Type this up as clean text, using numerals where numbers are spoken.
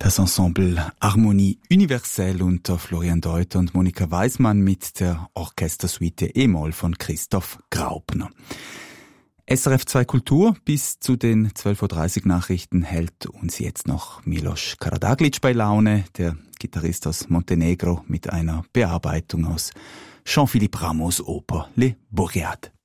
Das Ensemble Harmonie Universelle unter Florian Deuter und Monika Weismann mit der Orchestersuite E-Moll von Christoph Graupner. SRF 2 Kultur bis zu den 12.30 Uhr Nachrichten hält uns jetzt noch Milos Karadaglic bei Laune, der Gitarrist aus Montenegro, mit einer Bearbeitung aus Jean-Philippe Ramos' Oper Les Boreades.